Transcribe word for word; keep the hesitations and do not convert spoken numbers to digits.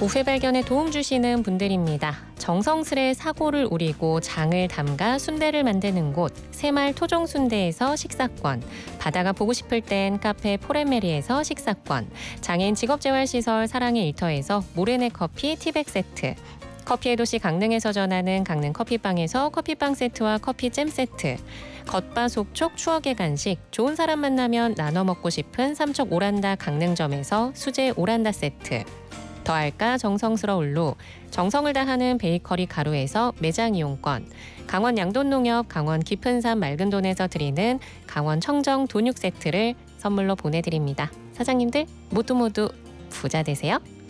오후 발견에 도움 주시는 분들입니다. 정성스레 사고를 우리고 장을 담가 순대를 만드는 곳 새마을 토종순대에서 식사권, 바다가 보고 싶을 땐 카페 포레메리에서 식사권, 장애인 직업재활시설 사랑의 일터에서 모래내 커피 티백 세트, 커피의 도시 강릉에서 전하는 강릉 커피빵에서 커피빵 세트와 커피잼 세트, 겉바속촉 추억의 간식, 좋은 사람 만나면 나눠 먹고 싶은 삼척 오란다 강릉점에서 수제 오란다 세트, 더할까 정성스러울로 정성을 다하는 베이커리 가루에서 매장 이용권, 강원 양돈농협 강원 깊은산 맑은돈에서 드리는 강원 청정 돈육 세트를 선물로 보내드립니다. 사장님들 모두 모두 부자 되세요.